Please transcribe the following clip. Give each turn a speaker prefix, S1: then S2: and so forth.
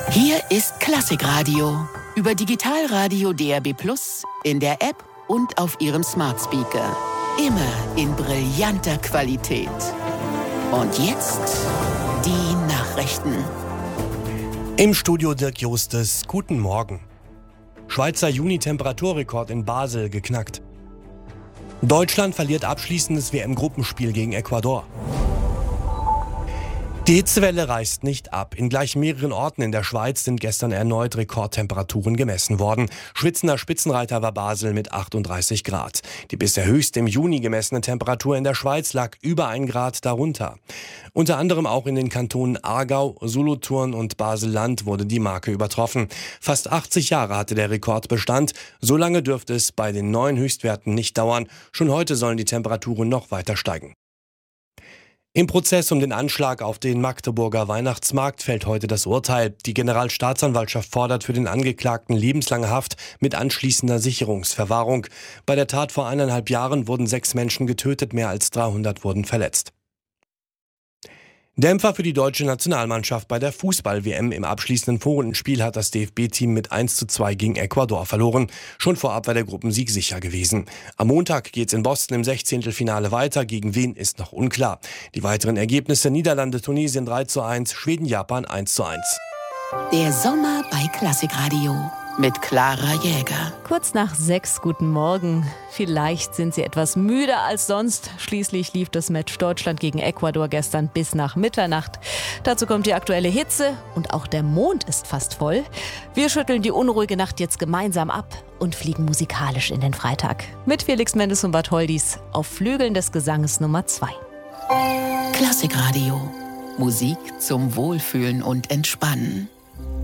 S1: Hier ist Klassikradio. Über Digitalradio DAB+, in der App und auf Ihrem Smart Speaker. Immer in brillanter Qualität. Und jetzt die Nachrichten.
S2: Im Studio Dirk Justes. Guten Morgen. Schweizer Juni-Temperaturrekord in Basel geknackt. Deutschland verliert abschließendes WM-Gruppenspiel gegen Ecuador. Die Hitzewelle reißt nicht ab. In gleich mehreren Orten in der Schweiz sind gestern erneut Rekordtemperaturen gemessen worden. Schwitzender Spitzenreiter war Basel mit 38 Grad. Die bisher höchste im Juni gemessene Temperatur in der Schweiz lag über 1 Grad darunter. Unter anderem auch in den Kantonen Aargau, Solothurn und Basel-Land wurde die Marke übertroffen. Fast 80 Jahre hatte der Rekord Bestand. So lange dürfte es bei den neuen Höchstwerten nicht dauern. Schon heute sollen die Temperaturen noch weiter steigen. Im Prozess um den Anschlag auf den Magdeburger Weihnachtsmarkt fällt heute das Urteil. Die Generalstaatsanwaltschaft fordert für den Angeklagten lebenslange Haft mit anschließender Sicherungsverwahrung. Bei der Tat vor 1,5 Jahren wurden 6 Menschen getötet, mehr als 300 wurden verletzt. Dämpfer für die deutsche Nationalmannschaft bei der Fußball-WM. Im abschließenden Vorrundenspiel hat das DFB-Team mit 1:2 gegen Ecuador verloren. Schon vorab war der Gruppensieg sicher gewesen. Am Montag geht's in Boston im 16. weiter. Gegen wen ist noch unklar. Die weiteren Ergebnisse: Niederlande, Tunesien 3:1, Schweden, Japan 1:1.
S1: Der Sommer bei Klassikradio mit Clara Jäger.
S3: Kurz nach 6, guten Morgen. Vielleicht sind Sie etwas müder als sonst. Schließlich lief das Match Deutschland gegen Ecuador gestern bis nach Mitternacht. Dazu kommt die aktuelle Hitze und auch der Mond ist fast voll. Wir schütteln die unruhige Nacht jetzt gemeinsam ab und fliegen musikalisch in den Freitag. Mit Felix Mendes und Bartholdis auf Flügeln des Gesanges Nummer 2.
S1: Klassikradio. Musik zum Wohlfühlen und Entspannen.